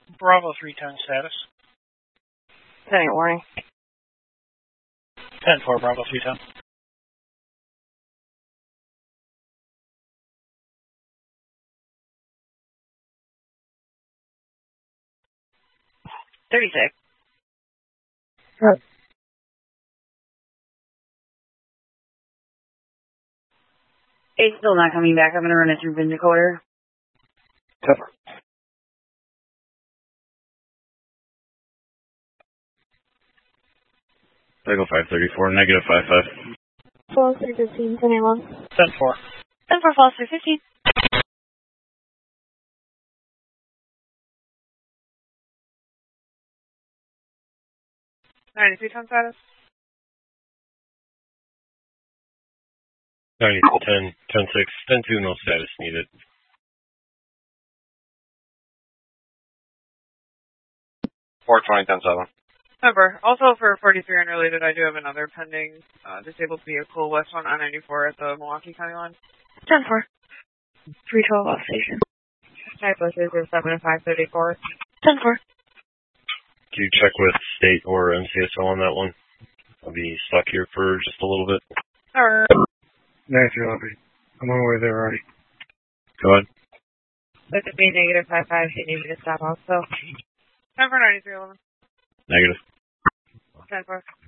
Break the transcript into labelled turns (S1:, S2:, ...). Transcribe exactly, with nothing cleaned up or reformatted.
S1: Bravo three ten status.
S2: Sending a warning.
S1: ten four, Bravo three ten.
S2: thirty-six.
S3: Right.
S2: Eight's still not coming back. I'm going to run it through Vindicator.
S3: Cover.
S4: Cycle five thirty-four, negative five five.
S3: False three fifteen, ten one.
S1: ten four.
S2: ten four, false three fifteen. ninety-three ton status.
S4: ninety, ten, ten six, ten two, no status needed. four twenty, ten seven.
S5: Remember, also for forty-three unrelated, I do have another pending uh, disabled vehicle west on I ninety-four at the Milwaukee County line.
S2: ten four. three twelve off station.
S5: Type buses are seven and five thirty-four.
S2: ten four.
S4: Do you check with state or M C S O on that one? I'll be stuck here for just a little bit.
S5: Alright.
S3: ninety-three eleven. I'm on my way there already.
S4: Go ahead.
S5: Let it be negative five five. You need me to stop also. ten for ninety-three eleven.
S4: Negative.
S5: ten four.